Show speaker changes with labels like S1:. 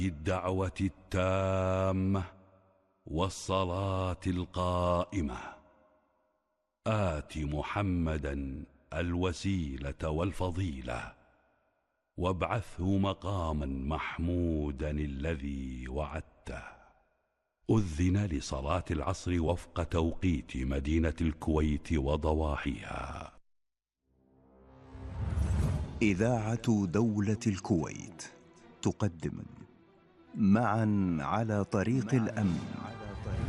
S1: الدعوة التامة والصلاة القائمة آت محمدا الوسيلة والفضيلة وابعثه مقاما محمودا الذي وعدته. أذن لصلاة العصر وفق توقيت مدينة الكويت وضواحيها.
S2: إذاعة دولة الكويت تقدم معا على طريق الأمن